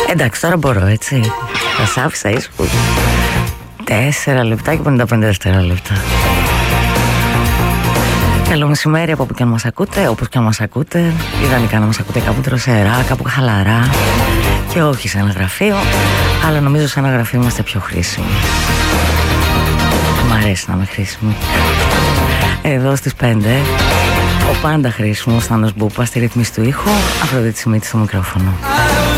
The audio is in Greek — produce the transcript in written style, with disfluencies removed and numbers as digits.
Εντάξει, τώρα μπορώ, έτσι. Θα σ' άφησα ήσυχο. 4 λεπτά και 55 δευτερόλεπτα. Καλό μεσημέρι από όπου και αν μας ακούτε, όπως και αν μας ακούτε. Ιδανικά να μας ακούτε κάπου δροσερά, κάπου χαλαρά. Και όχι σε ένα γραφείο, αλλά νομίζω σε ένα γραφείο είμαστε πιο χρήσιμοι. Μ' αρέσει να είμαι χρήσιμη. Εδώ στις 5, ο πάντα χρήσιμος Θάνος Μπούπα στη ρύθμιση του ήχου, Αφροδίτη Σιμίτη στο μικρόφωνο.